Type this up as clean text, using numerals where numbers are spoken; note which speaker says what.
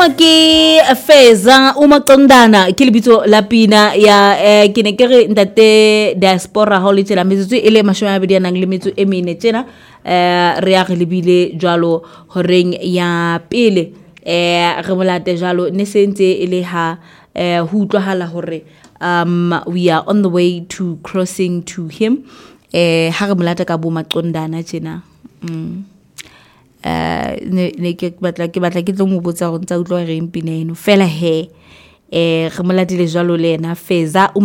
Speaker 1: bitswa ke Feza Umaqondana ke lebitso la pina ya ke ne ke re ntate diaspora ho le tsela metsotso e le 24 nang le metso e mene tsena re ya re lebile jwalo horeng ya pele re molate jwalo ne sentse e le ha ho utlwahala hore we are on the way to crossing to him ha re molata ka bo Maqondana tsena ne ke batla ke tlo mo botsa go ntsa utlwa re impine eno fela he re molatile jwalo le ena Feza